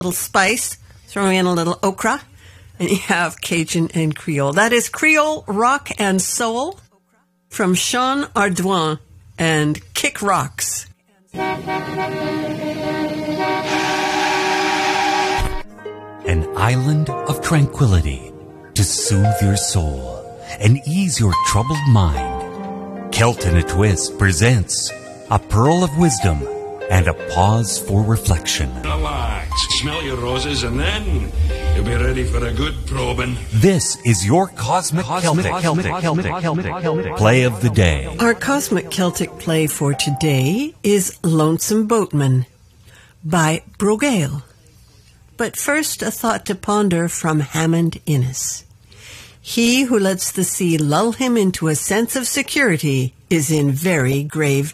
little spice, throw in a little okra, and you have Cajun and Creole. That is Creole Rock and Soul from Sean Ardouin and Kick Rocks. An island of tranquility to soothe your soul and ease your troubled mind. Celt in a Twist presents a pearl of wisdom and a pause for reflection. Relax, smell your roses, and then you'll be ready for a good probing. This is your Cosmic Celtic play of the day. Our Cosmic Celtic play for today is Lonesome Boatman by Brogale. But first, a thought to ponder from Hammond Innes. He who lets the sea lull him into a sense of security is in very grave